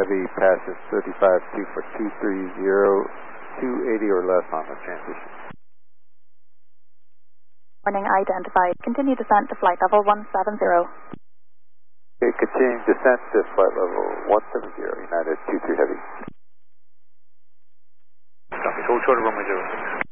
Heavy passes 35-2 for 230, 280 or less on the transition. Warning identified. Continue descent to flight level 170. Okay, continuing descent to flight level 170, United 23 Heavy. Copy, hold short of runway 06.